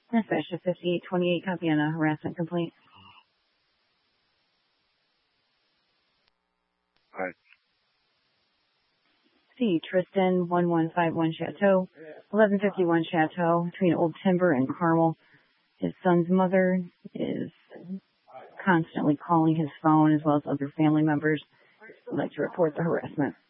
Dispatch to 5828, copy on a harassment complaint. All right. C. Tristan, 1151 Chateau, 1151 Chateau, between Old Timber and Carmel. His son's mother is constantly calling his phone as well as other family members. I'd like to report the harassment.